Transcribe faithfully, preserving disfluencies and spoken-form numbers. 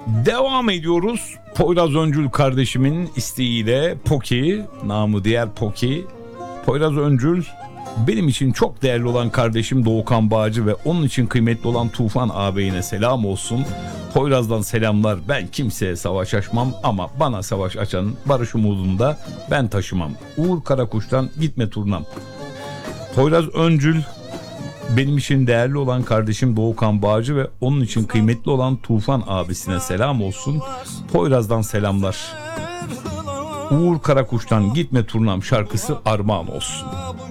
Devam ediyoruz. Poyraz Öncül kardeşimin isteğiyle Poki, namı diğer Poki. Poyraz Öncül, benim için çok değerli olan kardeşim Doğukan Bağcı ve onun için kıymetli olan Tufan ağabeyine selam olsun. Poyraz'dan selamlar. Ben kimseye savaş açmam ama bana savaş açan barış umudunda ben taşımam. Uğur Karakuş'tan gitme turnam. Poyraz Öncül, benim için değerli olan kardeşim Doğukan Bağcı ve onun için kıymetli olan Tufan abisine selam olsun. Poyraz'dan selamlar. Uğur Karakuş'tan gitme turnam şarkısı armağan olsun.